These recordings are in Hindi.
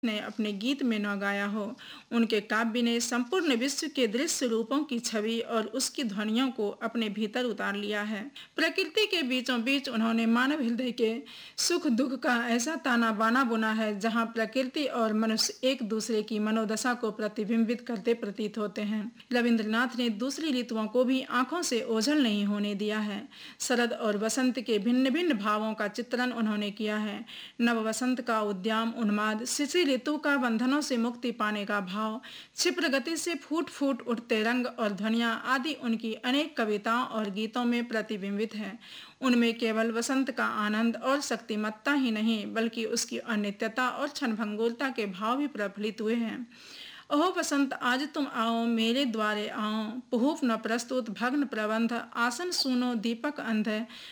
ने अपने गीत में न गाया हो। उनके काव्य ने संपूर्ण विश्व के दृश्य रूपों की छवि और उसकी ध्वनियों को अपने भीतर उतार लिया है। प्रकृति के बीचों बीच उन्होंने मानव हृदय के सुख दुख का ऐसा ताना बाना बुना है, जहां प्रकृति और मनुष्य एक दूसरे की मनोदशा को प्रतिबिंबित करते प्रतीत होते हैं। रविंद्रनाथ ने दूसरी ऋतुओं को भी आंखों से ओझल नहीं होने दिया है। शरद और वसंत के भिन्न भिन्न भावों का चित्रण उन्होंने किया है। नव वसंत का उद्यम उन्माद, शिशिर ऋतु का बंधनों से मुक्ति पाने का भाव, क्षिप्र गति से फूट फूट उठते रंग और ध्वनियां आदि उनकी अनेक कविताओं और गीतों में प्रतिबिंबित है। उनमें केवल वसंत का आनंद और शक्तिमत्ता ही नहीं, बल्कि उसकी अनित्यता और क्षणभंगुरता के भाव भी प्रफुल्लित हुए हैं। ओह बसंत आज तुम आओ, मेरे द्वारे आओ, पुहूफ न प्रस्तुत भग्न प्रबंध, आसन सुनो दीपक अंध,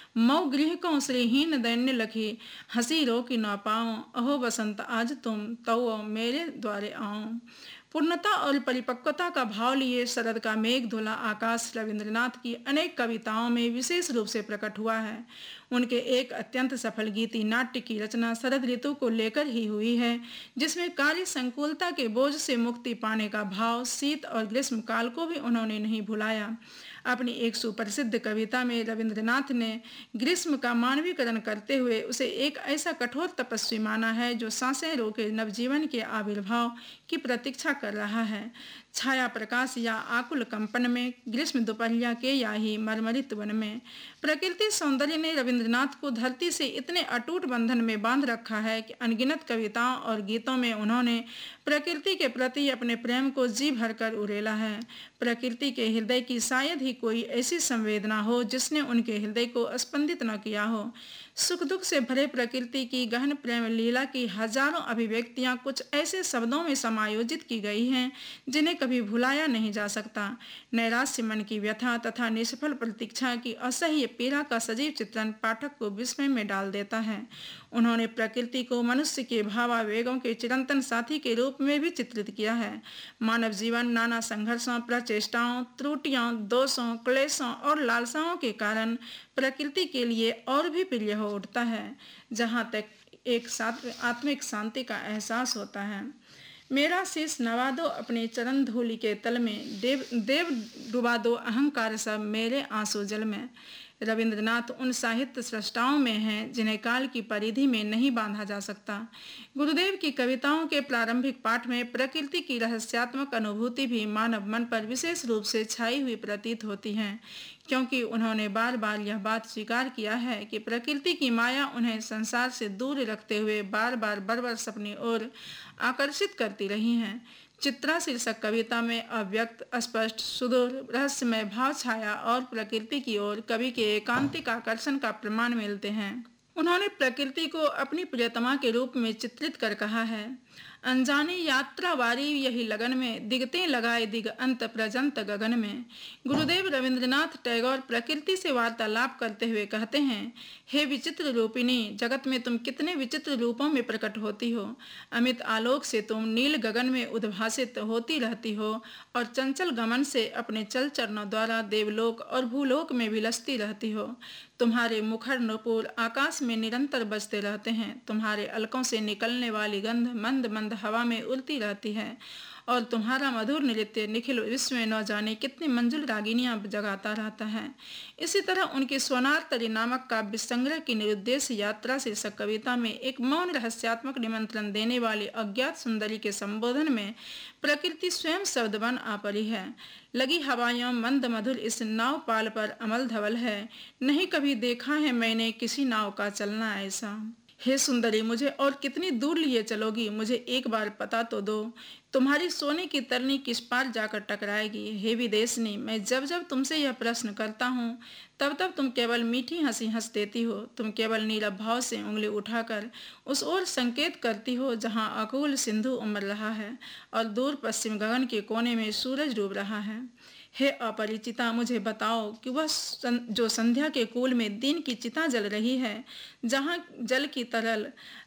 मऊ गृह को श्रीहीन दैन्य लखी, हंसी रो की न पाओ, अहो बसंत आज तुम तओ मेरे द्वारे आओ। पूर्णता और परिपक्वता का भाव लिए शरद का मेघ धुला आकाश रविंद्रनाथ की अनेक कविताओं में विशेष रूप से प्रकट हुआ है। उनके एक अत्यंत सफल गीति नाट्य की रचना शरद ऋतु को लेकर ही हुई है, जिसमें कार्य संकुलता के बोझ से मुक्ति पाने का भाव, शीत और ग्रीष्म काल को भी उन्होंने नहीं भुलाया। अपनी एक सुप्रसिद्ध कविता में रविंद्रनाथ ने ग्रीष्म का मानवीकरण करते हुए उसे एक ऐसा कठोर तपस्वी माना है जो सांसें रोके नवजीवन के आविर्भाव की प्रतीक्षा कर रहा है। छाया प्रकाश या आकुल कंपन में, ग्रीष्म दोपहरिया के या ही मरमरित वन में, प्रकृति सौंदर्य ने रविंद्रनाथ को धरती से इतने अटूट बंधन में बांध रखा है कि अनगिनत कविताओं और गीतों में उन्होंने प्रकृति के प्रति अपने प्रेम को जी भरकर उड़ेला है। प्रकृति के हृदय की शायद ही कोई ऐसी संवेदना हो जिसने उनके हृदय को स्पंदित न किया हो। सुख दुख से भरे प्रकृति की गहन प्रेम लीला की हजारों अभिव्यक्तियां कुछ ऐसे शब्दों में समायोजित की गई हैं जिन्हें कभी भुलाया नहीं जा सकता। नैराश्य मन की व्यथा तथा निष्फल प्रतीक्षा की असह्य पीड़ा का सजीव चित्रण पाठक को विस्मय में डाल देता है। उन्होंने प्रकृति को मनुष्य के भावावेगों के चिरंतन साथी के रूप में भी चित्रित किया है। मानव जीवन नाना संघर्षों, प्रचेष्टाओं, त्रुटियों, दोषों, क्लेशों और लालसाओं के कारण प्रकृति के लिए और भी प्रिय हो उठता है, जहाँ तक एक आत्मिक शांति का एहसास होता है। मेरा शीश नवा दो अपने चरण धूलि के तल में, देव डुबा दो अहंकार सब मेरे आंसू जल में। रविंद्रनाथ उन साहित्य सृष्टाओं में हैं जिन्हें काल की परिधि में नहीं बांधा जा सकता। गुरुदेव की कविताओं के प्रारंभिक पाठ में प्रकृति की रहस्यात्मक अनुभूति भी मानव मन पर विशेष रूप से छाई हुई प्रतीत होती है, क्योंकि उन्होंने बार बार यह बात स्वीकार किया है कि प्रकृति की माया उन्हें संसार से दूर रखते हुए बार बार बरबस अपनी ओर आकर्षित करती रही हैं। चित्रा शीर्षक कविता में अव्यक्त, स्पष्ट, सुदूर, रहस्यमय भाव छाया और प्रकृति की ओर कवि के एकांतिक आकर्षण का प्रमाण मिलते हैं। उन्होंने प्रकृति को अपनी प्रियतमा के रूप में चित्रित कर कहा है, अनजानी यात्रा वारी यही लगन में, दिगते लगाए दिग अंत प्रजंत गगन में। गुरुदेव रविंद्रनाथ टैगोर प्रकृति से वार्तालाप करते हुए कहते हैं, हे विचित्र रूपिणी, जगत में तुम कितने विचित्र रूपों में प्रकट होती हो। अमित आलोक से तुम नील गगन में उद्भासित होती रहती हो और चंचल गमन से अपने चल चरणों द्वारा देवलोक और भूलोक में विलसती रहती हो। तुम्हारे मुखर नुपुर आकाश में निरंतर बजते रहते हैं। तुम्हारे अलकों से निकलने वाली गंध मंद मंद हवा में उड़ती रहती है और तुम्हारा मधुर नृत्य निखिल विश्व में न जाने कितनी मंजुल रागिनियां जगाता रहता है। इसी तरह उनकी सोनार तरी नामक काव्य संग्रह की निरुद्देश्य यात्रा शीर्षक कविता में एक मौन रहस्यात्मक निमंत्रण देने वाली अज्ञात सुंदरी के संबोधन में प्रकृति स्वयं शब्द बन आ पड़ी है। लगी हवाओं मंद मधुर इस नाव पाल पर अमल धवल है, नहीं कभी देखा है मैंने किसी नाव का चलना ऐसा। हे सुंदरी, मुझे और कितनी दूर लिए चलोगी, मुझे एक बार पता तो दो, तुम्हारी सोने की तरनी किस पार जाकर टकराएगी। हे विदेशनी, मैं जब जब तुमसे यह प्रश्न करता हूँ तब तब तुम केवल मीठी हंसी हंस देती हो। तुम केवल नीरव भाव से उंगली उठाकर उस ओर संकेत करती हो जहाँ अकूल सिंधु उमड़ रहा है और दूर पश्चिम गगन के कोने में सूरज डूब रहा है। हे अपरिचिता, मुझे बताओ कि वह जो संध्या के कूल में दिन की चिता जल रही है, जहाँ जल की तरल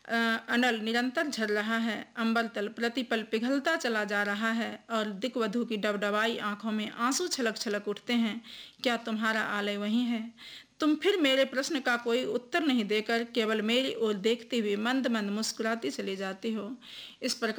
अनल निरंतर झर रहा है, अंबर तल प्रतिपल पिघलता चला जा रहा है और दिक्वधू की डबडबाई आंखों में आंसू छलक छलक उठते हैं, क्या तुम्हारा आलय वहीं है? तुम फिर मेरे प्रश्न का कोई उत्तर नहीं देकर केवल मेरी ओर देखती हुई मंद मंद मुस्कुराती चली जाती हो। इस प्रकार